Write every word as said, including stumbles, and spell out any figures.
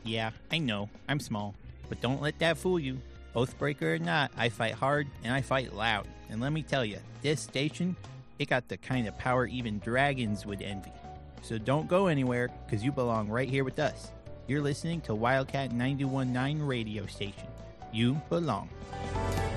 Yeah, I know, I'm small, but don't let that fool you. Oathbreaker or not, I fight hard and I fight loud. And let me tell you, this station, it got the kind of power even dragons would envy. So don't go anywhere, because you belong right here with us. You're listening to Wildcat ninety-one point nine radio station. You belong.